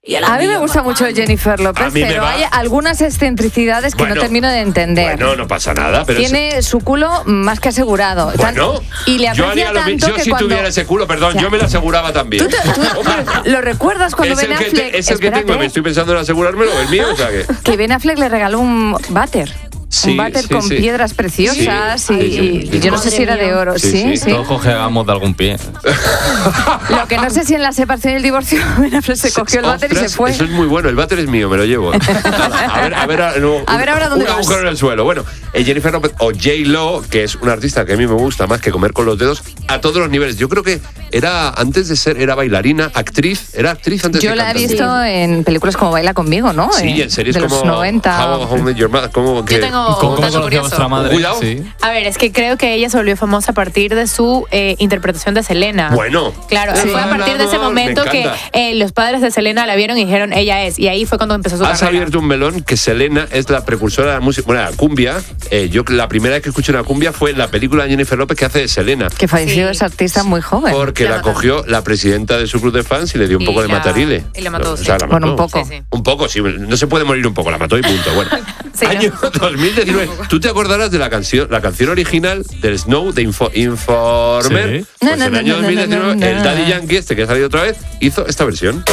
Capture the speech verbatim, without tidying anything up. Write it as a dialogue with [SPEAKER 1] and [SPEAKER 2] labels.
[SPEAKER 1] Y
[SPEAKER 2] a mí me gusta mucho Jennifer López, pero hay algunas excentricidades que
[SPEAKER 3] bueno,
[SPEAKER 2] no termino de entender.
[SPEAKER 3] Bueno, no pasa nada. Pero
[SPEAKER 2] Tiene
[SPEAKER 3] es...
[SPEAKER 2] su culo más que asegurado.
[SPEAKER 3] Bueno,
[SPEAKER 2] y le
[SPEAKER 3] yo haría lo
[SPEAKER 2] tanto
[SPEAKER 3] Yo
[SPEAKER 2] que
[SPEAKER 3] si
[SPEAKER 2] cuando...
[SPEAKER 3] tuviera ese culo, perdón, o sea, yo me lo aseguraba también.
[SPEAKER 2] ¿Tú, te, tú ¿Lo recuerdas cuando Ben Affleck...
[SPEAKER 3] Te, es el Espérate. que tengo, me estoy pensando en asegurármelo, el mío, o sea que...
[SPEAKER 2] Que Ben Affleck le regaló un váter.
[SPEAKER 3] Sí,
[SPEAKER 2] un váter
[SPEAKER 3] sí,
[SPEAKER 2] con
[SPEAKER 3] sí.
[SPEAKER 2] piedras preciosas sí, y, sí, sí. y yo no sé si era de oro. Sí, sí. sí.
[SPEAKER 4] Todos cogemos de algún pie.
[SPEAKER 2] Lo que no sé si en la separación y el divorcio Ben Affleck se cogió el váter
[SPEAKER 3] Ostras,
[SPEAKER 2] y se fue.
[SPEAKER 3] Eso es muy bueno, el váter es mío, me lo llevo. A ver, a ver, a, no,
[SPEAKER 2] a ver ahora dónde
[SPEAKER 3] un
[SPEAKER 2] vas.
[SPEAKER 3] agujero en el suelo. Bueno, eh, Jennifer López o J-Lo, que es una artista que a mí me gusta más que comer con los dedos, a todos los niveles. Yo creo que era, antes de ser, era bailarina, actriz, era actriz antes
[SPEAKER 2] Yo
[SPEAKER 3] de
[SPEAKER 2] la he
[SPEAKER 3] cantante.
[SPEAKER 2] visto en películas como Baila Conmigo, ¿no?
[SPEAKER 3] Sí,
[SPEAKER 2] eh,
[SPEAKER 3] en series
[SPEAKER 2] de
[SPEAKER 3] como
[SPEAKER 2] los noventa.
[SPEAKER 3] How I Met Your Mother, como que...
[SPEAKER 1] Yo tengo
[SPEAKER 4] ¿Cómo
[SPEAKER 1] un dato
[SPEAKER 4] conoció a
[SPEAKER 1] curioso.
[SPEAKER 4] vuestra madre?
[SPEAKER 3] Cuidado.
[SPEAKER 4] Sí.
[SPEAKER 1] A ver, es que creo que ella se volvió famosa a partir de su eh, interpretación de Selena.
[SPEAKER 3] Bueno.
[SPEAKER 1] Claro,
[SPEAKER 3] Sí.
[SPEAKER 1] fue a partir de ese momento que eh, los padres de Selena la vieron y dijeron, ella es. Y ahí fue cuando empezó su
[SPEAKER 3] Has
[SPEAKER 1] carrera.
[SPEAKER 3] abierto un melón que Selena es la precursora de la música, bueno, la cumbia. Eh, yo la primera vez que escuché una cumbia fue en la película de Jennifer López que hace de Selena.
[SPEAKER 2] Que falleció
[SPEAKER 1] Sí.
[SPEAKER 2] esa artista muy joven.
[SPEAKER 3] Porque la, la cogió la presidenta de su club de fans y le dio un
[SPEAKER 1] Y
[SPEAKER 3] poco de
[SPEAKER 1] la-
[SPEAKER 3] matarile.
[SPEAKER 1] y la mató,
[SPEAKER 3] O
[SPEAKER 1] sí.
[SPEAKER 3] sea, la mató.
[SPEAKER 2] Bueno, un poco.
[SPEAKER 1] Sí, sí.
[SPEAKER 3] Un poco, sí. No se puede morir un poco, la mató y punto. Bueno,
[SPEAKER 1] Sí,
[SPEAKER 3] año
[SPEAKER 1] no.
[SPEAKER 3] dos mil diecinueve. ¿Tú te acordarás de la canción, la canción original del Snow de Info, Informer?
[SPEAKER 4] Sí.
[SPEAKER 3] Pues
[SPEAKER 2] No, no,
[SPEAKER 3] en el
[SPEAKER 2] no,
[SPEAKER 3] año
[SPEAKER 2] no,
[SPEAKER 3] dos mil diecinueve,
[SPEAKER 2] no, no, no.
[SPEAKER 3] el Daddy Yankee, este que ha salido otra vez, hizo esta versión.